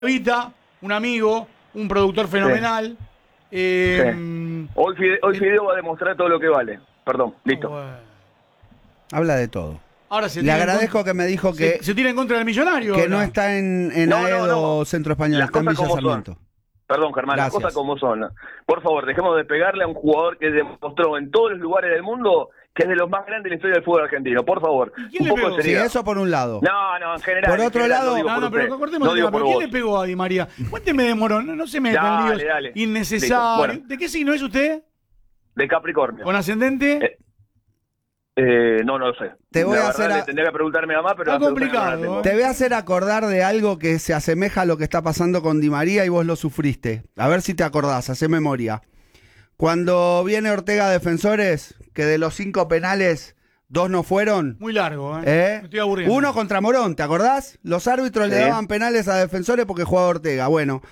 Vita, un amigo, un productor fenomenal. Sí. Hoy Fideo va a demostrar todo lo que vale. Perdón, listo. Bueno. Habla de todo. Ahora se Le tira en agradezco contra- que me dijo que, se tira en contra del Millonario. que ahora. no está en No, Aedo Centro Español, Las está en cosas Villa como son. Sarmiento. Perdón, Germán, Gracias. las cosas como son. Por favor, dejemos de pegarle a un jugador que demostró en todos los lugares del mundo que es de los más grandes de la historia del fútbol argentino. Por favor, ¿Y quién un le poco pegó? de Sí, seriedad. eso por un lado. No, en general. Por en otro general, lado- no digo No, por no, pero usted, cortemos no el digo tema. por ¿Pero quién vos. le pegó a Di María? Cuénteme de Morón, no se metan Dale, líos dale. innecesarios. Listo. Bueno. ¿De qué signo es usted? De Capricornio. ¿Con ascendente? No lo sé. Te voy La a verdad, hacer le tendría que preguntarme a mamá, pero Está la pregunta complicado, no la tengo. Te voy a hacer acordar de algo que se asemeja a lo que está pasando con Di María y vos lo sufriste. A ver si te acordás, hacé memoria. Cuando viene Ortega a Defensores, que de los 5 penales, 2 no fueron. Muy largo, ¿eh? Me estoy aburriendo. 1 contra Morón, ¿te acordás? Los árbitros le Sí. daban penales a Defensores porque jugaba Ortega. Bueno,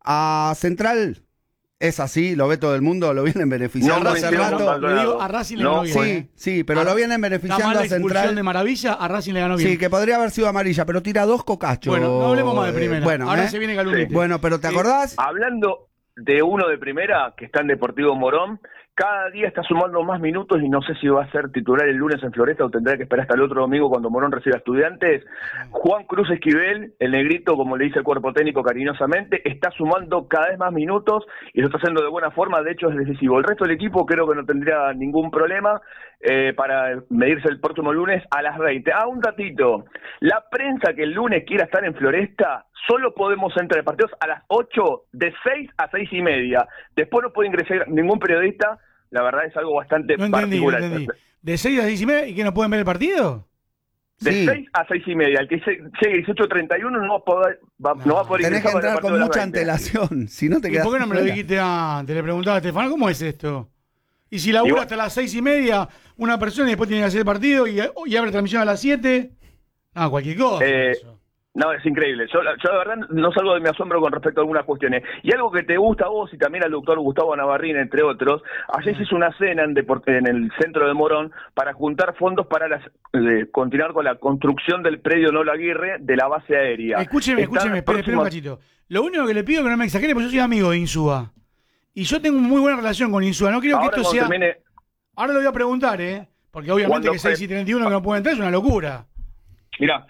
a Central es así, lo ve todo el mundo, lo vienen beneficiando No hace coincido con rato. Maldonado. Le digo, a Racing le No, ganó bien. Sí, sí, pero lo vienen Está beneficiando mal la a expulsión Central. de Maravilla, a Racing le ganó bien. Sí, que podría haber sido amarilla, pero tira 2 cocachos. Bueno, no hablemos más de primera. Bueno, Ahora se viene Galunete. Bueno, pero ¿te acordás? Hablando de uno de primera, que está en Deportivo Morón, cada día está sumando más minutos y no sé si va a ser titular el lunes en Floresta o tendrá que esperar hasta el otro domingo cuando Morón reciba a Estudiantes. Juan Cruz Esquivel, el negrito, como le dice el cuerpo técnico cariñosamente, está sumando cada vez más minutos y lo está haciendo de buena forma, de hecho es decisivo. El resto del equipo creo que no tendría ningún problema para medirse el próximo lunes a las 20. Un datito, la prensa que el lunes quiera estar en Floresta, solo podemos entrar en partidos a las 8, de 6 a 6 y media. Después no puede ingresar ningún periodista. La verdad es algo bastante No entendí, no particular. entendí. ¿De 6 a 6 y media y que no pueden ver el partido? De Sí. 6 a 6 y media. El que llegue 18:31 no va a poder Tenés que ingresar para el entrar con partido de las mucha 20. antelación, si no te ¿Y quedás por qué no me lo fuera. dijiste antes? Le preguntaba a Estefano, ¿cómo es esto? Y si labura Igual. hasta las 6 y media una persona y después tiene que hacer el partido y abre transmisión a las 7. No, cualquier cosa. Eso. No, es increíble. Yo la verdad no salgo de mi asombro con respecto a algunas cuestiones. Y algo que te gusta a vos y también al doctor Gustavo Navarrín, entre otros, ayer se hizo una cena en el centro de Morón para juntar fondos para continuar con la construcción del predio Nolo Aguirre de la base aérea. Escúcheme, espere un cachito. Lo único que le pido es que no me exagere, porque yo soy amigo de Insúa. Y yo tengo muy buena relación con Insúa. No creo que esto sea... Ahora lo voy a preguntar, porque obviamente que 6 y 31 que no pueden entrar es una locura. Mirá,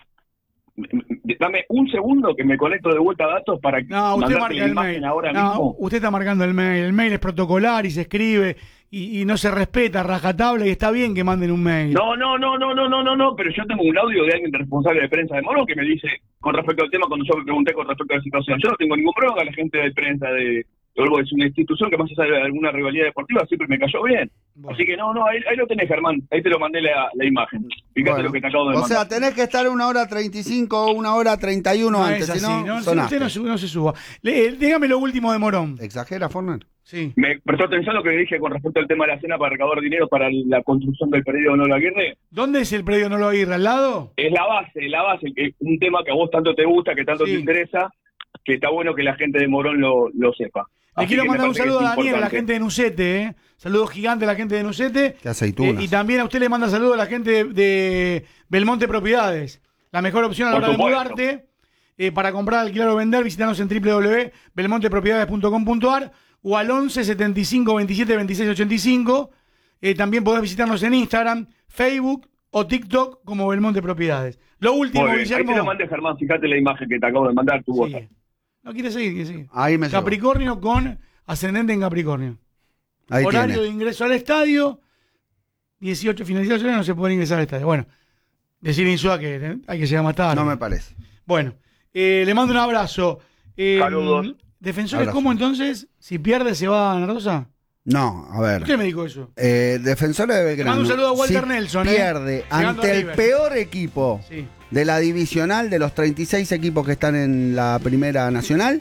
dame un segundo que me conecto de vuelta a datos para No, usted mandarte marca la el imagen mail. ahora No, mismo. usted está marcando el mail. El mail es protocolar y se escribe y no se respeta, rajatabla, y está bien que manden un mail. No, pero yo tengo un audio de alguien responsable de prensa de Morón que me dice, con respecto al tema, cuando yo me pregunté con respecto a la situación, yo no tengo ningún problema con la gente de prensa de Olgo, es una institución que más allá de alguna rivalidad deportiva siempre me cayó bien. Bueno. Así que ahí lo tenés, Germán, ahí te lo mandé la imagen. Fíjate Bueno, lo que te acabo de o mandar. sea, tenés que estar 1:35 o 1:31 No antes, es así, si no, no, sonaste. usted no se suba. Dígame lo último de Morón. ¿Exagera, Forner? Sí. Me prestó atención lo que dije con respecto al tema de la cena para recaudar dinero para la construcción del predio Nolo Aguirre. ¿Dónde es el predio Nolo Aguirre? ¿Al lado? Es la base, un tema que a vos tanto te gusta, que tanto Sí. te interesa, que está bueno que la gente de Morón lo sepa. Le Así quiero que me mandar un parece que saludo es a Daniel, a la importante. gente de Nucete, Saludo gigante a la gente de Nucete. Qué aceitunas. Y también a usted le manda saludos a la gente de Belmonte Propiedades. La mejor opción a la Por hora de supuesto. mudarte. Para comprar, alquilar o vender, visitanos en www.belmontepropiedades.com.ar o al 11 75 27 26 85. También podés visitarnos en Instagram, Facebook o TikTok como Belmonte Propiedades. Lo último, Muy bien. Ahí Guillermo. te lo mandé, Germán. Fíjate la imagen que te acabo de mandar tu voz. Sí. No quiere seguir, quiere seguir. Ahí me llegó. Capricornio con ascendente en Capricornio. Ahí Horario tiene. de ingreso al estadio, 18 finalizaciones, no se puede ingresar al estadio. Bueno, decir Insúa que hay que llegar más tarde. No me parece. Bueno, le mando un abrazo. Saludos. Defensores, Abrazo. ¿cómo entonces? Si pierde, se va a Nardosa. No, a ver. Usted me dijo eso. Defensores de Belgrano. mando un saludo a Walter si Nelson, pierde llegando ante a el River. peor equipo Sí. de la divisional, de los 36 equipos que están en la Primera Nacional,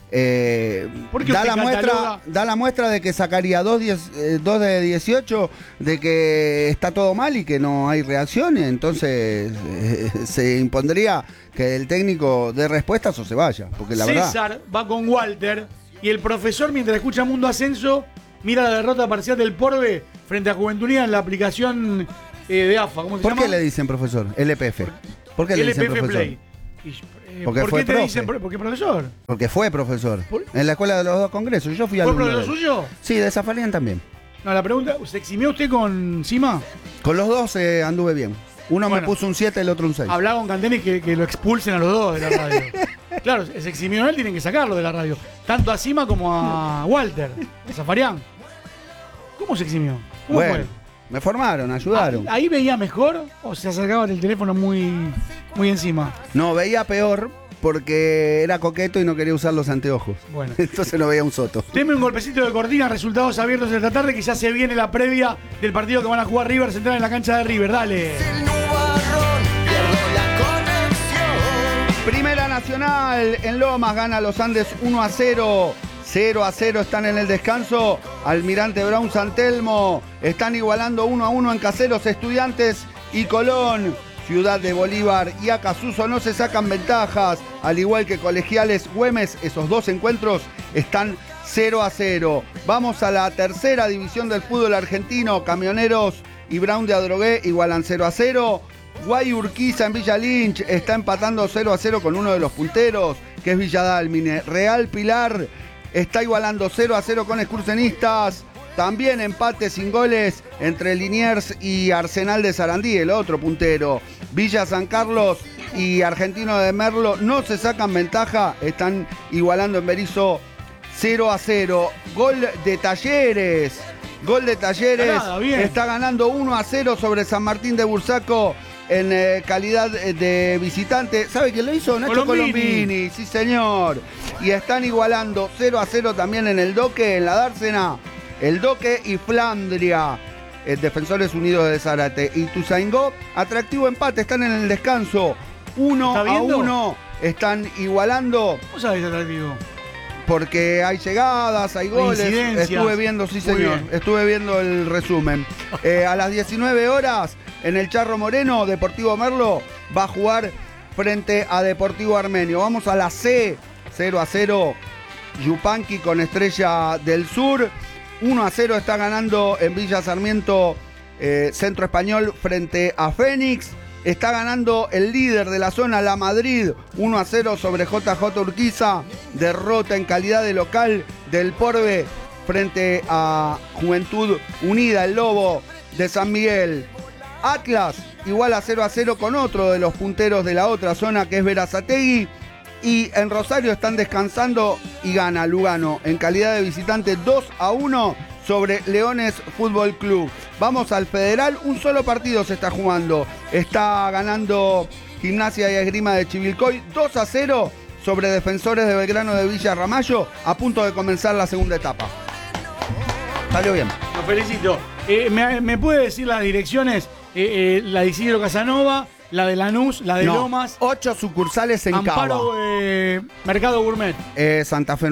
¿Por qué da usted la muestra de que sacaría 2 de 18, de que está todo mal y que no hay reacción, y entonces se impondría que el técnico dé respuestas o se vaya, porque la verdad... César va con Walter y el profesor, mientras escucha Mundo Ascenso, mira la derrota parcial del Porbe frente a Juventud Unida en la aplicación de AFA. ¿Cómo se ¿Por llama? qué le dicen profesor? LPF. ¿Por qué le dicen LPF profesor? Play. Y, Porque ¿Por fue qué te profe. dicen? Porque profesor. Porque fue profesor. ¿Por? En la escuela de los dos congresos. Yo fui ¿Fue alumno profesor de él. suyo? Sí, de Zafarian también. No, la pregunta, ¿se eximió usted con Cima? Con los dos anduve bien. Uno me puso un 7, el otro un 6. Hablaba con Canteni que lo expulsen a los dos de la radio. Claro, se eximió él, tienen que sacarlo de la radio. Tanto a Cima como a Walter, a Zafarian. ¿Cómo se eximió? ¿Cómo Bueno, fue? me formaron, ayudaron. ¿Ahí veía mejor o se acercaba del teléfono muy encima? No, veía peor porque era coqueto y no quería usar los anteojos. Bueno. Entonces no veía un soto. Deme un golpecito de cortina, resultados abiertos esta tarde, que ya se viene la previa del partido que van a jugar River Central en la cancha de River. Dale. Primera Nacional en Lomas gana los Andes 1-0. 0-0 están en el descanso. Almirante Brown, San Telmo. Están igualando 1-1 en Caseros, Estudiantes y Colón. Ciudad de Bolívar y Acasuso no se sacan ventajas. Al igual que Colegiales, Güemes, esos dos encuentros están 0-0. Vamos a la tercera división del fútbol argentino. Camioneros y Brown de Adrogué igualan 0-0. Guay Urquiza en Villa Lynch está empatando 0-0 con uno de los punteros, que es Villa Dálmine. Real Pilar está igualando 0-0 con Excursionistas. También empate sin goles entre Liniers y Arsenal de Sarandí, el otro puntero. Villa San Carlos y Argentino de Merlo no se sacan ventaja, están igualando en Berizo 0-0. Gol de Talleres. Gol de Talleres. Nada, bien. Está ganando 1-0 sobre San Martín de Bursaco en calidad de visitante. ¿Sabe quién lo hizo? Nacho Colombini. Sí, señor. Y están igualando 0-0 también en el Doque, en la Dársena. El Doque y Flandria. Defensores Unidos de Zárate. Y Tuzaingó, atractivo empate. Están en el descanso. 1-1. Están igualando. ¿Cómo sabés atractivo? Porque hay llegadas, hay goles. Estuve viendo, sí señor, estuve viendo el resumen. A las 19 horas, en el Charro Moreno, Deportivo Merlo va a jugar frente a Deportivo Armenio. Vamos a la C, 0-0, Yupanqui con Estrella del Sur. 1-0 está ganando en Villa Sarmiento Centro Español frente a Fénix. Está ganando el líder de la zona, La Madrid, 1-0 sobre JJ Urquiza. Derrota en calidad de local del Porbe frente a Juventud Unida, el Lobo de San Miguel. Atlas igual a 0-0 con otro de los punteros de la otra zona, que es Berazategui. Y en Rosario están descansando y gana Lugano en calidad de visitante 2-1 sobre Leones Fútbol Club. Vamos al Federal, un solo partido se está jugando. Está ganando Gimnasia y Esgrima de Chivilcoy 2-0 sobre Defensores de Belgrano de Villa Ramallo, a punto de comenzar la segunda etapa. Salió bien. Lo felicito. ¿Me puede decir las direcciones? La de Isidro Casanova, la de Lanús, la de Lomas. 8 sucursales en Amparo, Cava. Mercado Gourmet. Santa Fe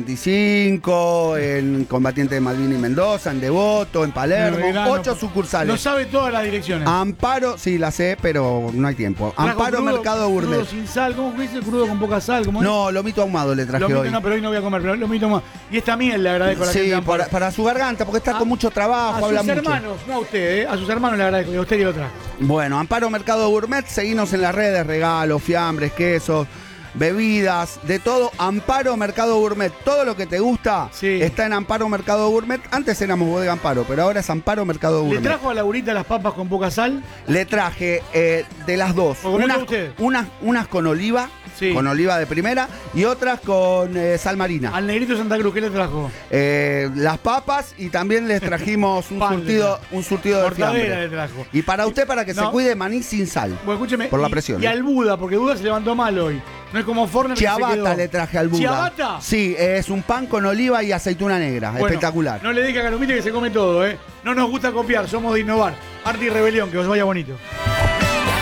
975, en Combatiente de Malvin y Mendoza, en Devoto, en Palermo. 8 sucursales. No sabe todas las direcciones. Amparo, sí, la sé, pero no hay tiempo. Amparo crudo, Mercado Gourmet. Crudo sin sal, ¿cómo dice? Crudo con poca sal. ¿Cómo no, lomito ahumado le traje hoy. No, pero hoy no voy a comer, pero lomito ahumado. Y esta miel le agradezco a la gente de Amparo. para su garganta, porque está con mucho trabajo, habla mucho. A sus hermanos, no a usted, a sus hermanos le agradezco, y a usted que lo trajo. Bueno, Amparo Mercado Gourmet, seguinos en las redes, regalos, fiambres, quesos, bebidas, de todo. Amparo Mercado Gourmet, todo lo que te gusta está en Amparo Mercado Gourmet. Antes éramos Bodega Amparo, pero ahora es Amparo Mercado Gourmet. ¿Le trajo a Laurita las papas con poca sal? Le traje de las dos. Unas con oliva, con oliva de primera, y otras con sal marina. Al negrito de Santa Cruz, ¿qué le trajo? Las papas, y también les trajimos un surtido de fiambre. Le trajo. Y para usted, para que se cuide, maní sin sal. Bueno, escúcheme, por la presión. Y al Buda, porque Buda se levantó mal hoy. No es como Forner. Ciabatta le traje al Buda. ¿Ciabatta? Sí, es un pan con oliva y aceituna negra. Bueno, espectacular. No le diga a Calomite que se come todo, ¿eh? No nos gusta copiar, somos de innovar. Arte y rebelión, que os vaya bonito.